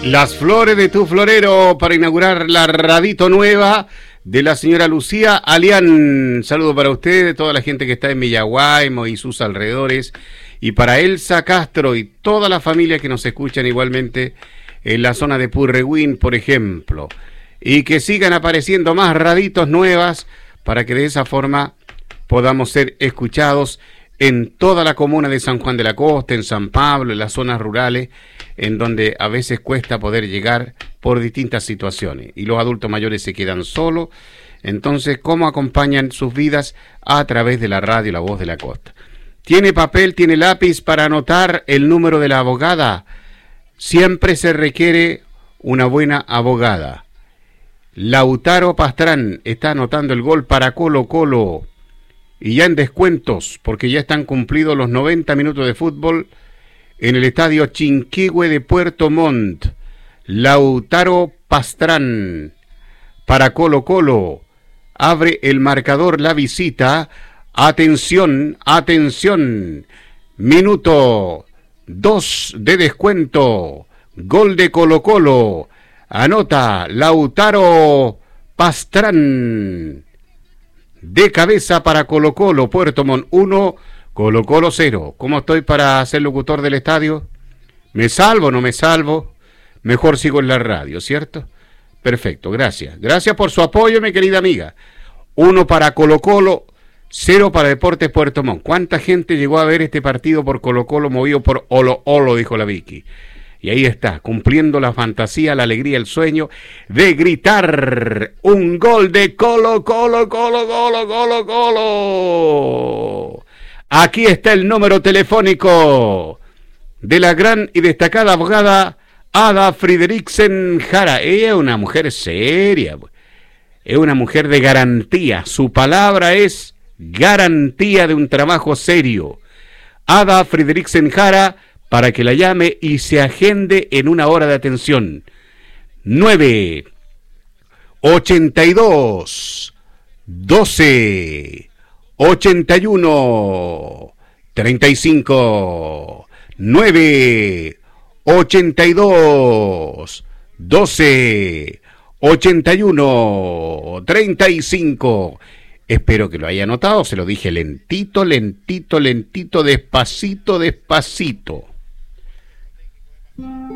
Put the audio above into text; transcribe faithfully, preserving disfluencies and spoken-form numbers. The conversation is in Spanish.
Las flores de tu florero para inaugurar la radito nueva de la señora Lucía Alián. Saludo para ustedes, toda la gente que está en Villaguaymo y sus alrededores, y para Elsa Castro y toda la familia que nos escuchan igualmente en la zona de Purreguín, por ejemplo. Y que sigan apareciendo más raditos nuevas para que de esa forma podamos ser escuchados en toda la comuna de San Juan de la Costa, en San Pablo, en las zonas rurales, en donde a veces cuesta poder llegar por distintas situaciones. Y los adultos mayores se quedan solos. Entonces, ¿cómo acompañan sus vidas? A través de la radio La Voz de la Costa. ¿Tiene papel, tiene lápiz para anotar el número de la abogada? Siempre se requiere una buena abogada. Lautaro Pastrán está anotando el gol para Colo Colo. Y ya en descuentos, porque ya están cumplidos los noventa minutos de fútbol en el estadio Chinquihue de Puerto Montt. Lautaro Pastrán para Colo Colo. Abre el marcador la visita. Atención, atención. Minuto dos de descuento. Gol de Colo Colo. Anota Lautaro Pastrán. De cabeza para Colo Colo, Puerto Montt uno, Colo Colo cero. ¿Cómo estoy para ser locutor del estadio? ¿Me salvo o no me salvo? Mejor sigo en la radio, ¿cierto? Perfecto, gracias. Gracias por su apoyo, mi querida amiga. uno para Colo Colo, cero para Deportes Puerto Montt. ¿Cuánta gente llegó a ver este partido por Colo Colo movido por Olo Olo, dijo la Vicky? Y ahí está, cumpliendo la fantasía, la alegría, el sueño de gritar un gol de Colo, Colo, Colo, Colo, Colo, Colo. Aquí está el número telefónico de la gran y destacada abogada Ada Frideriksen Jara. Ella es una mujer seria, es una mujer de garantía. Su palabra es garantía de un trabajo serio. Ada Frideriksen Jara, para que la llame y se agende en una hora de atención. nueve ochenta y dos doce ochenta y uno treinta y cinco. nueve ochenta y dos doce ochenta y uno treinta y cinco. Espero que lo haya notado, se lo dije lentito, lentito, lentito, despacito, despacito.